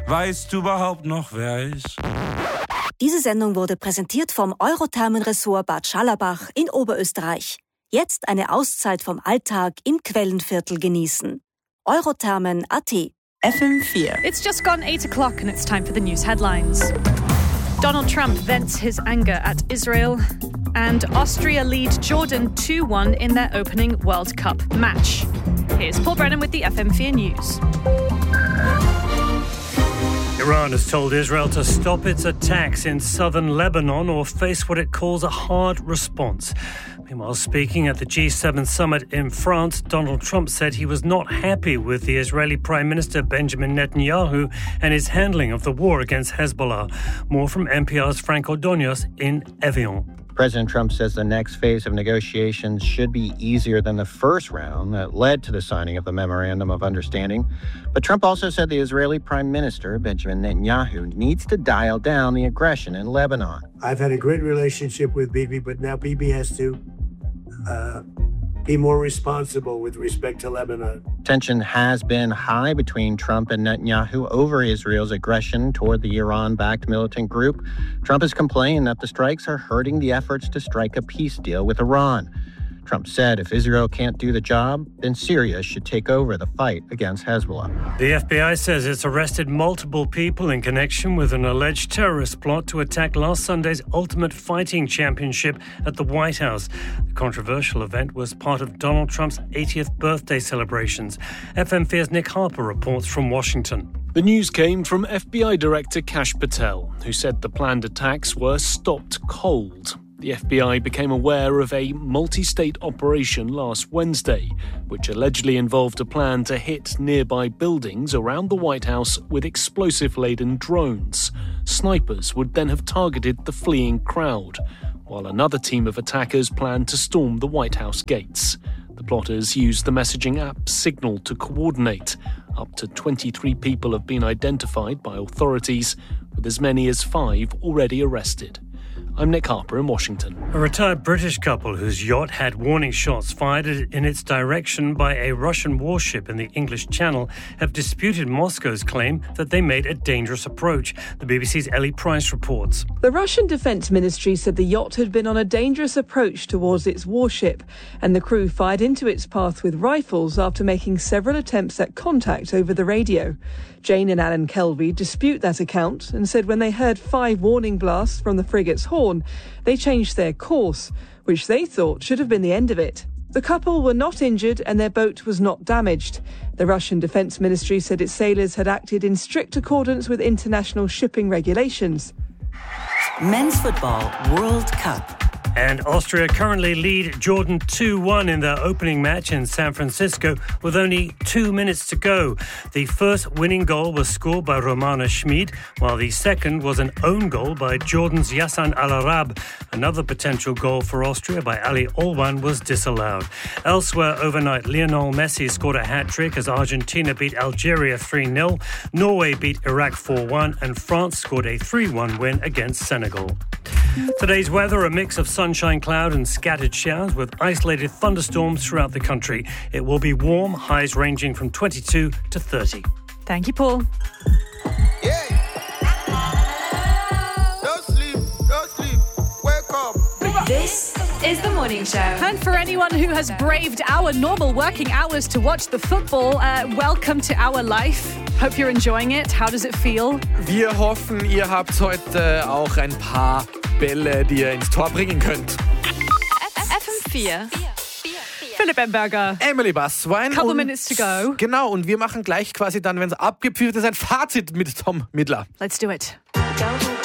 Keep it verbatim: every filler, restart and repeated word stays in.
Weißt du überhaupt noch, wer ich? Diese Sendung wurde präsentiert vom Eurothermenressort Bad Scharlabach in Oberösterreich. Jetzt eine Auszeit vom Alltag im Quellenviertel genießen. Eurothermen Punkt a t. F M vier. It's just gone eight o'clock and it's time for the news headlines. Donald Trump vents his anger at Israel, and Austria lead Jordan two one in their opening World Cup match. Here's Paul Brennan with the F M four News. Iran has told Israel to stop its attacks in southern Lebanon or face what it calls a hard response. Meanwhile, speaking at the G seven summit in France, Donald Trump said he was not happy with the Israeli Prime Minister Benjamin Netanyahu and his handling of the war against Hezbollah. More from N P R's Frank Ordonez in Evian. President Trump says the next phase of negotiations should be easier than the first round that led to the signing of the Memorandum of Understanding. But Trump also said the Israeli Prime Minister, Benjamin Netanyahu, needs to dial down the aggression in Lebanon. I've had a great relationship with Bibi, but now Bibi has to uh, be more responsible with respect to Lebanon. Tension has been high between Trump and Netanyahu over Israel's aggression toward the Iran-backed militant group. Trump has complained that the strikes are hurting the efforts to strike a peace deal with Iran. Trump said if Israel can't do the job, then Syria should take over the fight against Hezbollah. The F B I says it's arrested multiple people in connection with an alleged terrorist plot to attack last Sunday's Ultimate Fighting Championship at the White House. The controversial event was part of Donald Trump's eightieth birthday celebrations. F M four's Nick Harper reports from Washington. The news came from F B I Director Kash Patel, who said the planned attacks were stopped cold. The F B I became aware of a multi-state operation last Wednesday, which allegedly involved a plan to hit nearby buildings around the White House with explosive-laden drones. Snipers would then have targeted the fleeing crowd, while another team of attackers planned to storm the White House gates. The plotters used the messaging app Signal to coordinate. Up to twenty-three people have been identified by authorities, with as many as five already arrested. I'm Nick Harper in Washington. A retired British couple whose yacht had warning shots fired in its direction by a Russian warship in the English Channel have disputed Moscow's claim that they made a dangerous approach. The B B C's Ellie Price reports. The Russian Defence Ministry said the yacht had been on a dangerous approach towards its warship, and the crew fired into its path with rifles after making several attempts at contact over the radio. Jane and Alan Kelby dispute that account and said when they heard five warning blasts from the frigate's horn, they changed their course, which they thought should have been the end of it. The couple were not injured and their boat was not damaged. The Russian Defence Ministry said its sailors had acted in strict accordance with international shipping regulations. Men's Football World Cup. And Austria currently lead Jordan two one in their opening match in San Francisco with only two minutes to go. The first winning goal was scored by Romana Schmid, while the second was an own goal by Jordan's Yassan Al-Arab. Another potential goal for Austria by Ali Olwan was disallowed. Elsewhere overnight, Lionel Messi scored a hat-trick as Argentina beat Algeria three nil, Norway beat Iraq four one, and France scored a three one win against Senegal. Today's weather, a mix of sunshine, cloud and scattered showers with isolated thunderstorms throughout the country. It will be warm, highs ranging from twenty-two to thirty. Thank you, Paul. Yeah. Don't sleep, don't sleep. Wake up. This is The Morning Show. And for anyone who has braved our normal working hours to watch the football, uh, welcome to our life. Hope you're enjoying it. How does it feel? Wir hoffen, ihr habt heute auch ein paar Bälle, die ihr ins Tor bringen könnt. F M vier. Philipp Emberger. Emily Basswein. Couple und, minutes to go. Genau, und wir machen gleich quasi dann, wenn es abgepfiffen ist, ein Fazit mit Tom Midler. Let's do it.